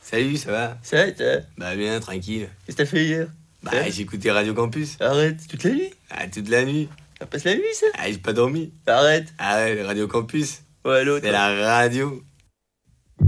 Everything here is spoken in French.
Salut, ça va? Ça va, toi? Bah bien, tranquille. Qu'est-ce que t'as fait hier? Bah Hein? j'ai écouté Radio Campus. Arrête, toute la nuit? Ah, toute la nuit. Ça passe la nuit, ça? Ah, j'ai pas dormi. Arrête. Ah ouais, Radio Campus. Ouais, l'autre. C'est la radio.